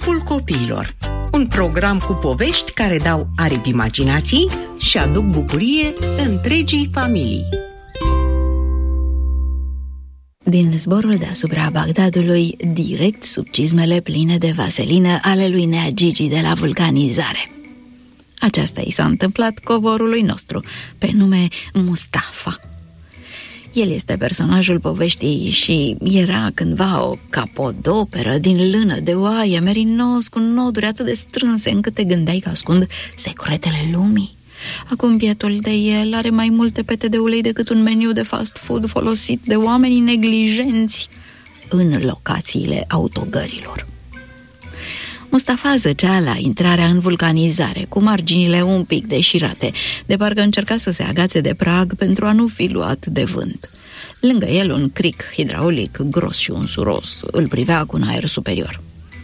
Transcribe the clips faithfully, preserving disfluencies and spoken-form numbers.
Câmpul Copiilor, un program cu povești care dau aripi imaginației și aduc bucurie întregii familii. Din zborul deasupra Bagdadului, direct sub cizmele pline de vaselină ale lui Nea Gigi de la vulcanizare. Aceasta i s-a întâmplat covorului nostru, pe nume Mustafa. El este personajul poveștii și era cândva o capodoperă din lână de oaie, merinos, cu noduri atât de strânse încât te gândeai că ascund secretele lumii. Acum bietul de el are mai multe pete de ulei decât un meniu de fast food folosit de oamenii neglijenți în locațiile autogărilor. Mustafa zăcea la intrarea în vulcanizare, cu marginile un pic deșirate, de parcă încerca să se agațe de prag pentru a nu fi luat de vânt. Lângă el un cric hidraulic gros și unsuros îl privea cu un aer superior.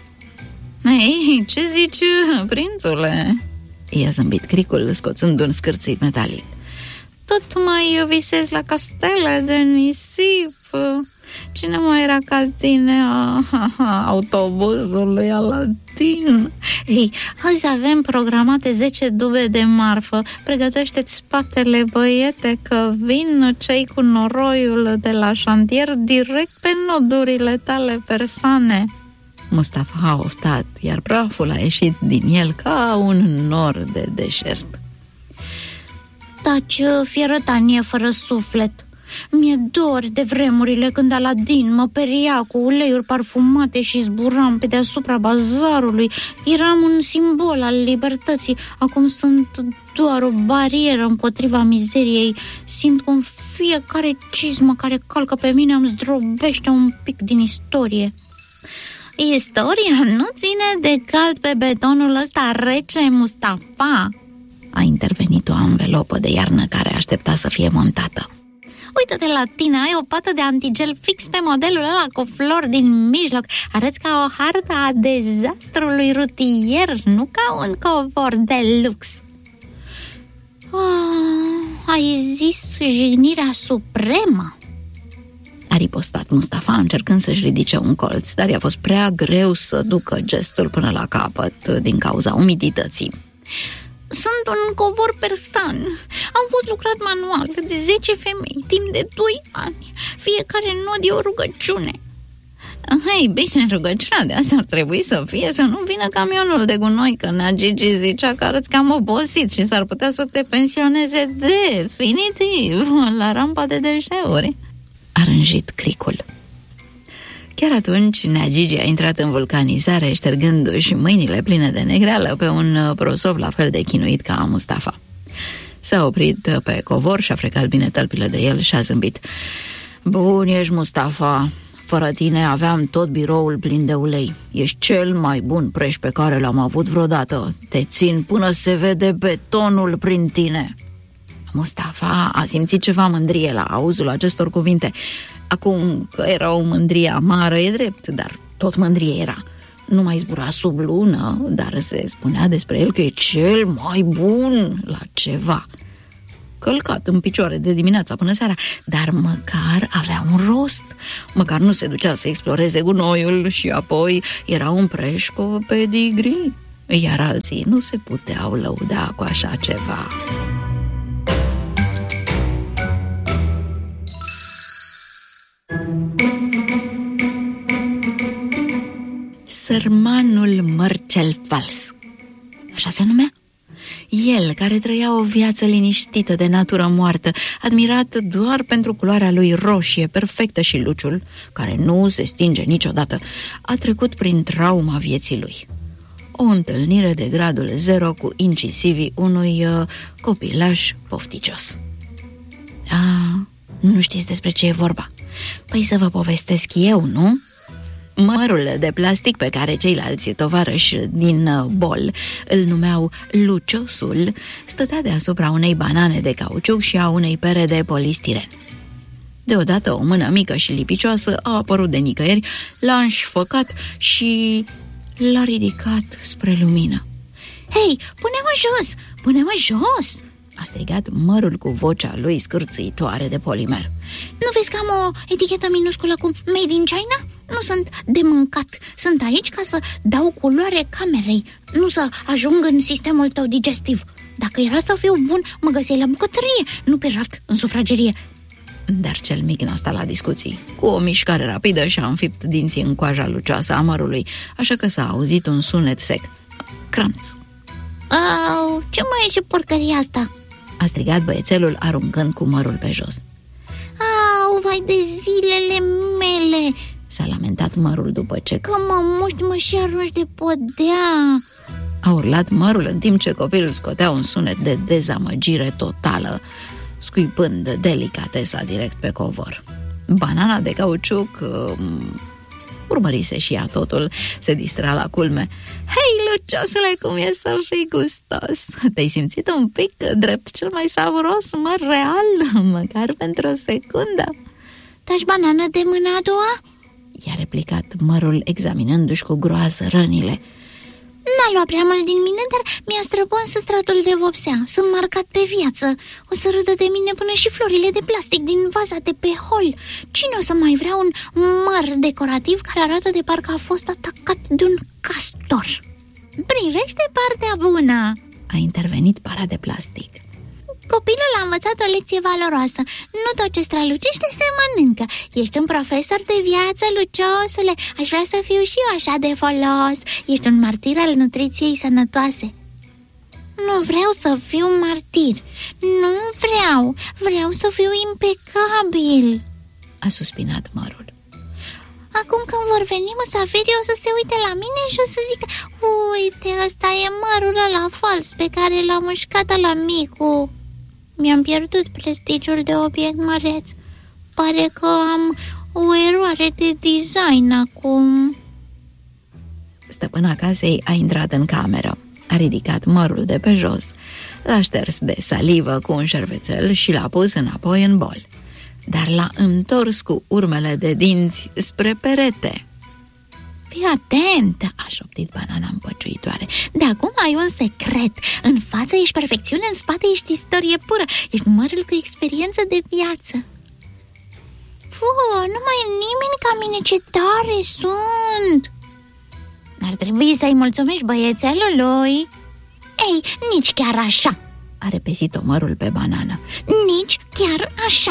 "Ei, ce zici, prințule?" i-a zâmbit cricul, scoțând un scârțit metalic. "Tot mai visezi la castele de nisip. Cine mai era ca tine? Aha, autobuzul lui Aladin. Ei, azi avem programate zece dube de marfă. Pregătește-ți spatele, băiete, că vin cei cu noroiul de la șantier direct pe nodurile tale persane." Mustafa a oftat, iar praful a ieșit din el ca un nor de deșert. "Taci, fierătanie fără suflet. Mi-e dor de vremurile când Aladin mă peria cu uleiuri parfumate și zburam pe deasupra bazarului. Eram un simbol al libertății. Acum sunt doar o barieră împotriva mizeriei. Simt cum fiecare cizmă care calcă pe mine îmi zdrobește un pic din istorie." "Istoria nu ține de cald pe betonul ăsta rece, Mustafa," a intervenit o anvelopă de iarnă care aștepta să fie montată. "Uită-te la tine, ai o pată de antigel fix pe modelul ăla cu flori din mijloc. Arăți ca o hartă a dezastrului rutier, nu ca un covor de lux." "Oh, ai zis jignirea supremă?" a ripostat Mustafa, încercând să-și ridice un colț, dar i-a fost prea greu să ducă gestul până la capăt din cauza umidității. "Sunt un covor persan. Am fost lucrat manual de zece femei timp de doi ani. Fiecare nod e o rugăciune." "Hei, bine, rugăciunea de asta ar trebui să fie să nu vină camionul de gunoi, că Nea Gigi zicea că arăți cam obosit și s-ar putea să te pensioneze definitiv la rampa de deșeuri," a rânjit cricul. Chiar atunci, Nea Gigi a intrat în vulcanizare, ștergându-și mâinile pline de negreală pe un prosov la fel de chinuit ca Mustafa. S-a oprit pe covor și a frecat bine tălpile de el și a zâmbit. "Bun ești, Mustafa. Fără tine aveam tot biroul plin de ulei. Ești cel mai bun preș pe care l-am avut vreodată. Te țin până se vede betonul prin tine." Mustafa a simțit ceva mândrie la auzul acestor cuvinte. Acum că era o mândrie amară, e drept, dar tot mândrie era. Nu mai zbura sub lună, dar se spunea despre el că e cel mai bun la ceva. Călcat în picioare de dimineața până seara, dar măcar avea un rost. Măcar nu se ducea să exploreze gunoiul și apoi era un preș cu pedigrii. Iar alții nu se puteau lăuda cu așa ceva. Sărmanul măr cel fals, așa se numea. El, care trăia o viață liniștită de natură moartă, admirat doar pentru culoarea lui roșie, perfectă, și luciul, care nu se stinge niciodată, a trecut prin trauma vieții lui. O întâlnire de gradul zero cu incisivii unui uh, copilaș pofticios. A, nu știți despre ce e vorba? Păi să vă povestesc eu, nu? Mărul de plastic pe care ceilalți tovarăși din bol îl numeau luciosul stătea deasupra unei banane de cauciuc și a unei pere de polistiren. Deodată o mână mică și lipicioasă a apărut de nicăieri, l-a înșfăcat și l-a ridicat spre lumină. "Hei, pune-mă jos! Pune-mă jos!" a strigat mărul cu vocea lui scârțâitoare de polimer. "Nu vezi că am o etichetă minusculă cu Made in China? Nu sunt de mâncat. Sunt aici ca să dau culoare camerei, nu să ajung în sistemul tău digestiv. Dacă era să fiu bun, mă găseai la bucătărie, nu pe raft în sufragerie. Dar cel mic n-a stat la discuții. Cu o mișcare rapidă și-a înfipt dinții în coaja lucioasă a mărului, așa că s-a auzit un sunet sec. Cranț. Au, ce mai e și porcăria asta? A strigat băiețelul aruncând cu mărul pe jos. Au, vai de zilele mele! S-a lamentat mărul după ce că mă muști, mă și arunci de podea. A urlat mărul în timp ce copilul scotea un sunet de dezamăgire totală, scuipând delicatesa direct pe covor. Banana de cauciuc um, urmărise și ea totul, se distra la culme. Hei, luciosule, cum e să fii gustos! Te-ai simțit un pic drept cel mai savuros măr real, măcar pentru o secundă? Taci banană de mâna a doua? I-a replicat mărul, examinându-și cu groază rănile. N-a luat prea mult din mine, dar mi-a străpuns stratul de vopsea. Sunt marcat pe viață. O să râdă de mine până și florile de plastic din vaza de pe hol. Cine o să mai vrea un măr decorativ care arată de parcă a fost atacat de un castor? Privește partea bună, a intervenit para de plastic. Copilul a învățat o lecție valoroasă. Nu tot ce strălucește se mănâncă. Ești un profesor de viață, luciosule. Aș vrea să fiu și eu așa de folos. Ești un martir al nutriției sănătoase. Nu vreau să fiu martir. Nu vreau. Vreau să fiu impecabil, a suspinat mărul. Acum când vor veni musafirii, o să se uite la mine și o să zică: uite, ăsta e mărul ăla fals pe care l-a mușcat la micu. Mi-am pierdut prestigiul de obiect măreț. Pare că am o eroare de design acum. Stăpâna casei a intrat în cameră, a ridicat mărul de pe jos, l-a șters de salivă cu un șervețel și l-a pus înapoi în bol, dar l-a întors cu urmele de dinți spre perete. Fii atent, a șoptit banana împăciuitoare. De acum ai un secret. În față ești perfecțiune, în spate ești istorie pură. Ești mărul cu experiență de viață. Fuh, nu mai e nimeni ca mine, ce tare sunt! Ar trebui să-i mulțumești băiețelului. Ei, nici chiar așa, a repesit-o mărul pe banana. Nici chiar așa.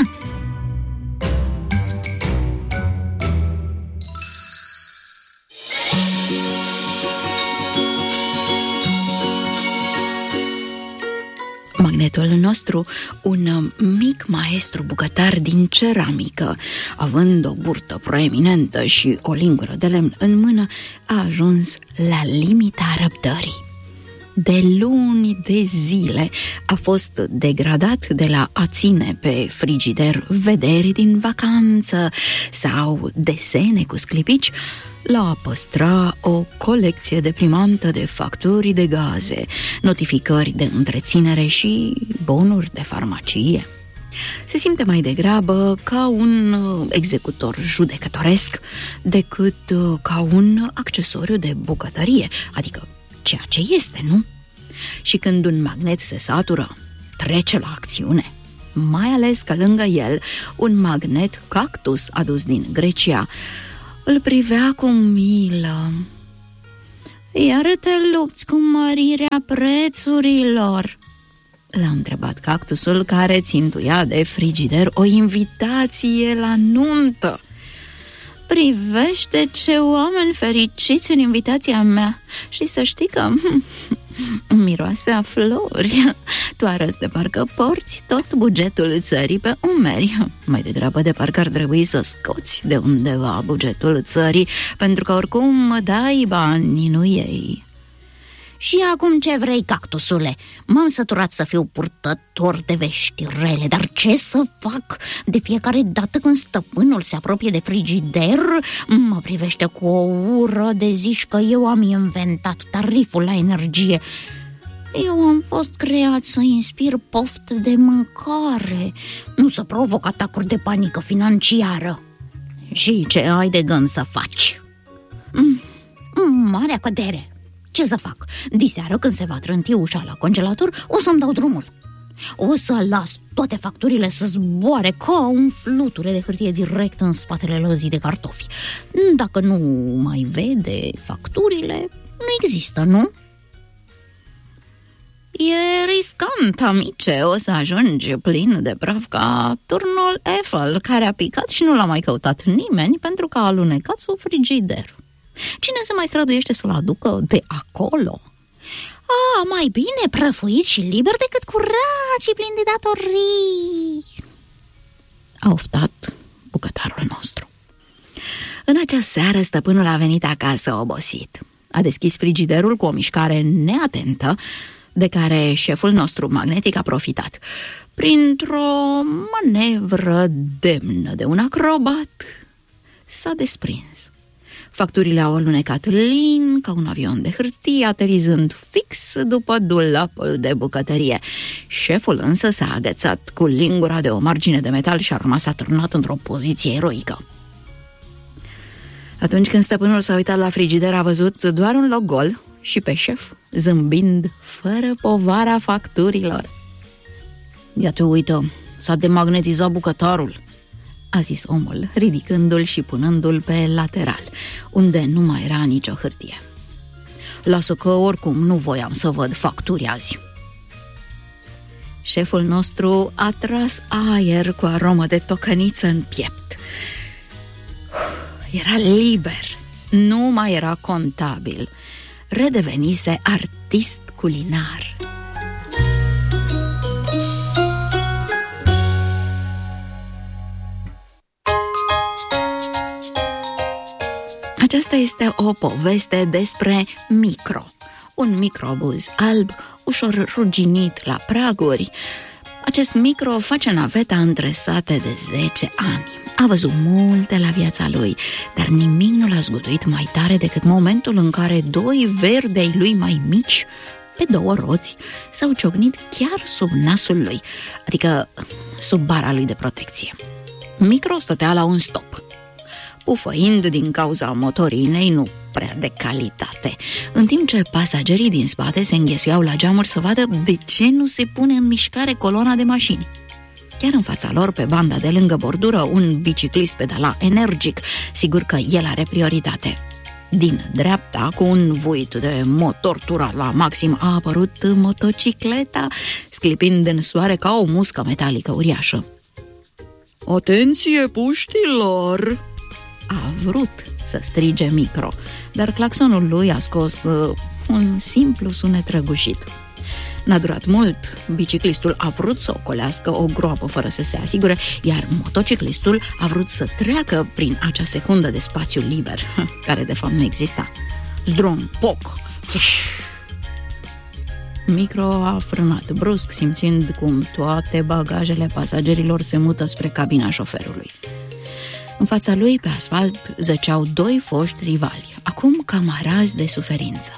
Magnetul nostru, un mic maestru bucătar din ceramică, având o burtă proeminentă și o lingură de lemn în mână, a ajuns la limita răbdării. De luni de zile a fost degradat de la a ține pe frigider vederi din vacanță sau desene cu sclipici la a păstra o colecție deprimantă de facturi de gaze, notificări de întreținere și bonuri de farmacie. Se simte mai degrabă ca un executor judecătoresc decât ca un accesoriu de bucătărie, adică ceea ce este, nu? Și când un magnet se satură, trece la acțiune, mai ales că lângă el un magnet cactus adus din Grecia îl privea cu milă. Iar te lupți cu mărirea prețurilor? L-a întrebat cactusul, care țintuia de frigider o invitație la nuntă. Privește ce oameni fericiți în invitația mea și să știi că miroase a flori. Tu arăți de parcă porți tot bugetul țării pe umeri. Mai degrabă de parcă ar trebui să scoți de undeva bugetul țării, pentru că oricum mă dai bani, nu ei. Și acum ce vrei, cactusule? M-am săturat să fiu purtător de vești rele, dar ce să fac? De fiecare dată când stăpânul se apropie de frigider, mă privește cu o ură de zici că eu am inventat tariful la energie. Eu am fost creat să inspir poftă de mâncare, nu să provoc atacuri de panică financiară. Și ce ai de gând să faci? Mm, marea cădere. Ce să fac? Diseară, când se va trânti ușa la congelator, o să-mi dau drumul. O să las toate facturile să zboare ca un fluture de hârtie direct în spatele lăzii de cartofi. Dacă nu mai vede facturile, nu există, nu? E riscant, amice, o să ajungi plin de praf ca turnul Eiffel, care a picat și nu l-a mai căutat nimeni pentru că a alunecat sub frigider. Cine se mai străduiește să-l aducă de acolo? A, mai bine prăfuit și liber decât curat și plin de datorii, a oftat bucătarul nostru. În acea seară, stăpânul a venit acasă obosit. A deschis frigiderul cu o mișcare neatentă, de care șeful nostru magnetic a profitat. Printr-o manevră demnă de un acrobat, s-a desprins. Facturile au alunecat lin ca un avion de hârtie, aterizând fix după dulapul de bucătărie. Șeful însă s-a agățat cu lingura de o margine de metal și a rămas atârnat într-o poziție eroică. Atunci când stăpânul s-a uitat la frigider, a văzut doar un loc gol și pe șef zâmbind fără povara facturilor. Ia te uită, s-a demagnetizat bucătarul, a zis omul, ridicându-l și punându-l pe lateral, unde nu mai era nicio hârtie. Lasă că oricum nu voiam să văd facturi azi. Șeful nostru a tras aer cu aromă de tocăniță în piept. Era liber, nu mai era contabil, redevenise artist culinar. Aceasta este o poveste despre Micro, un microbuz alb, ușor ruginit la praguri. Acest Micro face naveta între sate de zece ani. A văzut multe la viața lui, dar nimic nu l-a zguduit mai tare decât momentul în care doi verdei lui mai mici, pe două roți, s-au ciocnit chiar sub nasul lui, adică sub bara lui de protecție. Micro stătea la un stop, pufăind din cauza motorinei nu prea de calitate, în timp ce pasagerii din spate se înghesuiau la geamuri să vadă de ce nu se pune în mișcare coloana de mașini. Chiar în fața lor, pe banda de lângă bordură, un biciclist pedala energic, sigur că el are prioritate. Din dreapta, cu un vuit de motor turat la maxim, a apărut motocicleta, sclipind în soare ca o muscă metalică uriașă. Atenție, puștilor! A vrut să strige Micro, dar claxonul lui a scos uh, un simplu sunet răgușit. N-a durat mult, biciclistul a vrut să ocolească o groapă fără să se asigure, iar motociclistul a vrut să treacă prin acea secundă de spațiu liber, care de fapt nu exista. Zdrom, poc, fiș! Micro a frânat brusc, simțind cum toate bagajele pasagerilor se mută spre cabina șoferului. În fața lui, pe asfalt, zăceau doi foști rivali, acum camarazi de suferință.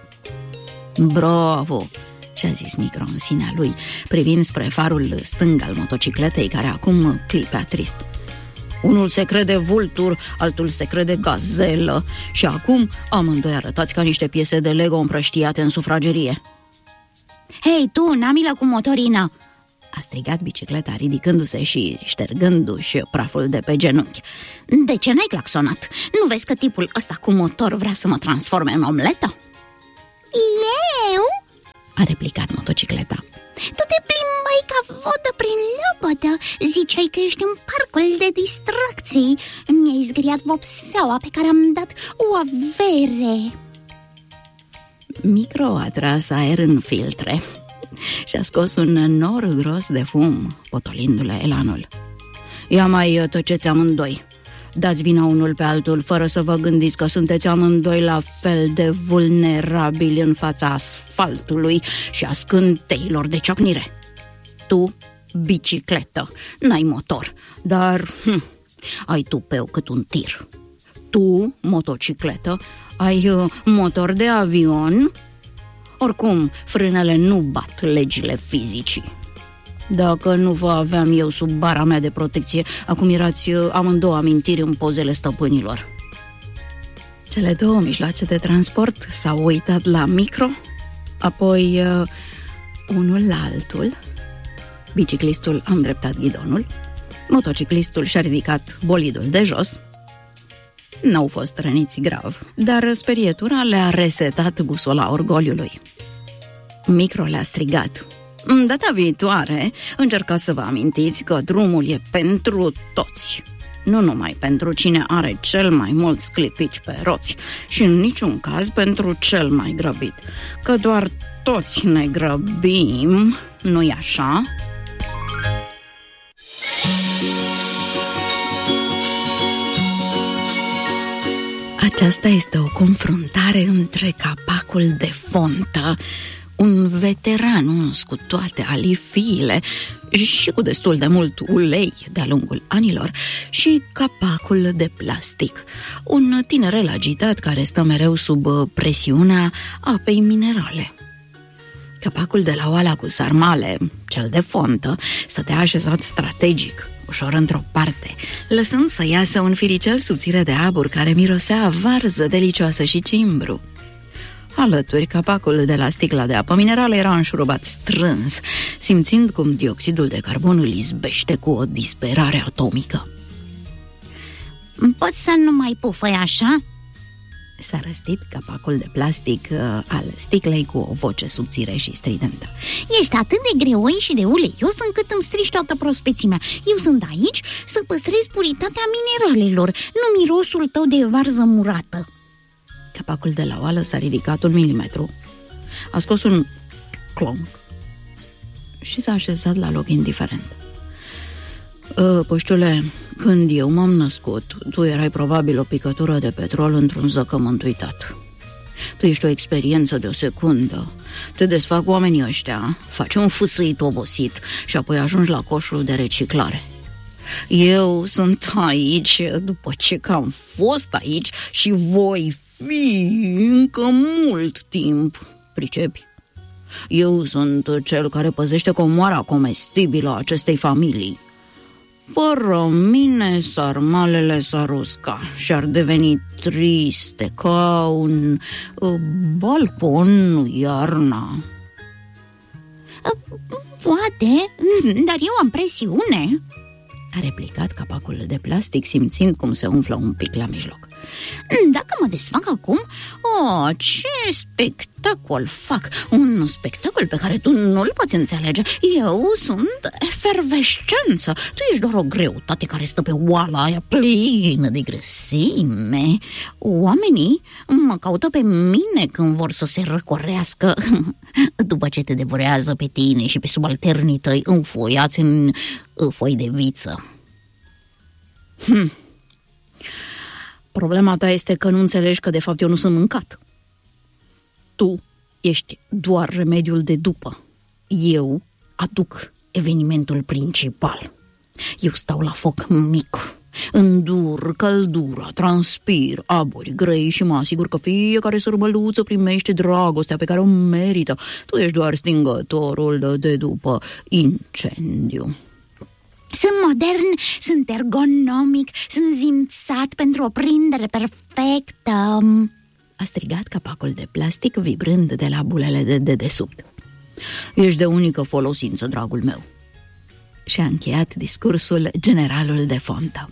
Bravo! Și-a zis Micro în sinea lui, privind spre farul stâng al motocicletei, care acum clipea trist. Unul se crede vultur, altul se crede gazelă și acum amândoi arătați ca niște piese de Lego împrăștiate în sufragerie. Hei, tu, n-am milă cu motorina! A strigat bicicleta, ridicându-se și ștergându-și praful de pe genunchi. De ce n-ai claxonat? Nu vezi că tipul ăsta cu motor vrea să mă transforme în omletă? Eu? A replicat motocicleta. Tu te plimbai ca vodă prin lăbădă. Ziceai că ești în parcul de distracții. Mi-ai zgriat vopseaua pe care am dat o avere. Micro a tras aer în filtre și a scos un nor gros de fum, potolindu-le elanul. Ia mai tăceți amândoi. Dați vina unul pe altul, fără să vă gândiți că sunteți amândoi la fel de vulnerabili în fața asfaltului și a scânteilor de ciocnire. Tu, bicicletă, n-ai motor, dar hm, ai tupeu cât un tir. Tu, motocicletă, ai uh, motor de avion. Oricum, frânele nu bat legile fizicii. Dacă nu vă aveam eu sub bara mea de protecție, acum erați amândouă amintiri în pozele stăpânilor. Cele două mijloace de transport s-au uitat la Micro, apoi uh, unul la altul Biciclistul a îndreptat ghidonul, motociclistul și-a ridicat bolidul de jos. N-au fost răniți grav, dar sperietura le-a resetat busola orgoliului. Micro le-a strigat: data viitoare, încercați să vă amintiți că drumul e pentru toți, nu numai pentru cine are cel mai mulți clipici pe roți și în niciun caz pentru cel mai grăbit, că doar toți ne grăbim, nu-i așa? Aceasta este o confruntare între capacul de fontă, un veteran uns cu toate alifiile și cu destul de mult ulei de-a lungul anilor, și capacul de plastic, un tinerel agitat care stă mereu sub presiunea apei minerale. Capacul de la oala cu sarmale, cel de fontă, stătea așezat strategic, ușor într-o parte, lăsând să iasă un firicel subțire de abur care mirosea a varză delicioasă și cimbru. Alături, capacul de la sticla de apă minerală era înșurubat strâns, simțind cum dioxidul de carbon îl izbește cu o disperare atomică. Poți să nu mai pufăi așa? S-a răstit capacul de plastic uh, al sticlei cu o voce subțire și stridentă. Ești atât de greoi și de uleios încât îmi strici toată prospețimea. Eu sunt aici să păstrez puritatea mineralelor, nu mirosul tău de varză murată. Capacul de la oală s-a ridicat un milimetru, a scos un clonc și s-a așezat la loc indiferent. Păștule, când eu m-am născut, tu erai probabil o picătură de petrol într-un zăcământ uitat. Tu ești o experiență de o secundă. Te desfac oamenii ăștia, faci un fâsâit obosit și apoi ajungi la coșul de reciclare. Eu sunt aici după ce că am fost aici și voi fi încă mult timp, pricepi? Eu sunt cel care păzește comoara comestibilă a acestei familii. Fără mine sarmalele s-ar usca și ar deveni triste ca un uh, balcon iarna. Poate, dar eu am presiune, a replicat capacul de plastic, simțind cum se umflă un pic la mijloc. Dacă mă desfac acum, oh, ce spectacol fac! Un spectacol pe care tu nu-l poți înțelege. Eu sunt efervescență. Tu ești doar o greutate care stă pe oala aia plină de grăsime. Oamenii mă caută pe mine când vor să se răcorească, după ce te devorează pe tine și pe subalternii tăi înfoiați în foi de viță. Hm. Problema ta este că nu înțelegi că de fapt eu nu sunt mâncat. Tu ești doar remediul de după. Eu aduc evenimentul principal. Eu stau la foc mic, îndur căldura, transpir aburi grei și mă asigur că fiecare sărbăluță primește dragostea pe care o merită. Tu ești doar stingătorul de după incendiu. Sunt modern, sunt ergonomic, sunt zimțat pentru o prindere perfectă, a strigat capacul de plastic, vibrând de la bulele de dedesubt. Ești de unică folosință, dragul meu. Și-a încheiat discursul generalul de fontă.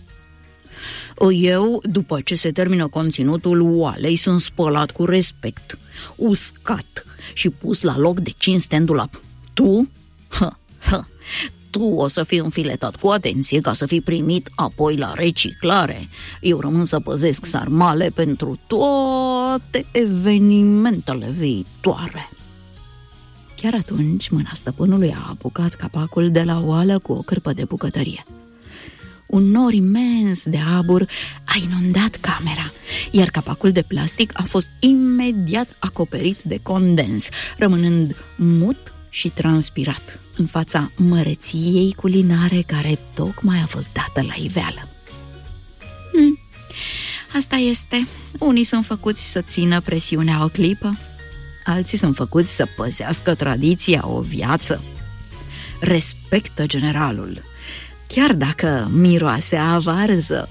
Eu, după ce se termină conținutul oalei, sunt spălat cu respect, uscat și pus la loc de cinste în dulap. Tu? Ha, ha. Tu o să fii înfiletat cu atenție ca să fii primit apoi la reciclare. Eu rămân să păzesc sarmale pentru toate evenimentele viitoare. Chiar atunci mâna stăpânului a apucat capacul de la oală cu o cârpă de bucătărie. Un nor imens de abur a inundat camera, iar capacul de plastic a fost imediat acoperit de condens, rămânând mut și transpirat în fața măreției culinare care tocmai a fost dată la iveală. Hmm. Asta este. Unii sunt făcuți să țină presiunea o clipă, alții sunt făcuți să păzească tradiția o viață. Respectă generalul, chiar dacă miroase a varză.